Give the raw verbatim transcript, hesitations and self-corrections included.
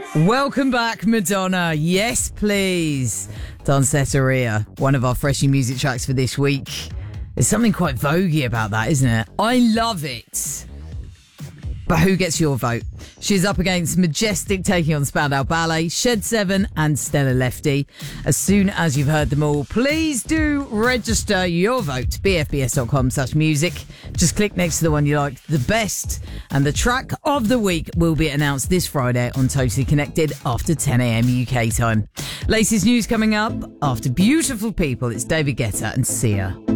Welcome back, Madonna. Yes, please. Danceteria, one of our Freshie music tracks for this week. There's something quite voguey about that, isn't it? I love it. But who gets your vote? She's up against Majestic taking on Spandau Ballet, Shed seven and Stella Lefty. As soon as you've heard them all, please do register your vote. b f b s dot com slash music. Just click next to the one you like the best. And the track of the week will be announced this Friday on Totally Connected after ten a.m. U K time. Latest news coming up after Beautiful People. It's David Guetta and Sia.